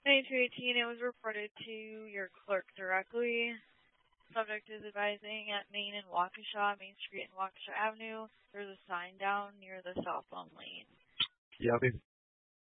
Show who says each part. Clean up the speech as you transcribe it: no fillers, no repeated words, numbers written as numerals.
Speaker 1: 9218, it was reported to your clerk directly. Subject is advising at Main and Waukesha, Main Street and Waukesha Avenue. There's a sign down near the cell phone lane.
Speaker 2: Yeah,